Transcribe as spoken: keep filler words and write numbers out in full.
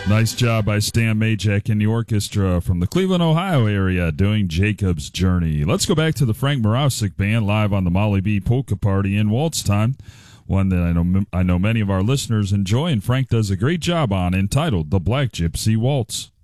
Nice job by Stan Majak and the orchestra from the Cleveland, Ohio area doing Jacob's Journey. Let's go back to the Frank Moravsik Band live on the Molly B Polka Party in Waltz Time, one that I know I know many of our listeners enjoy, and Frank does a great job on, entitled The Black Gypsy Waltz.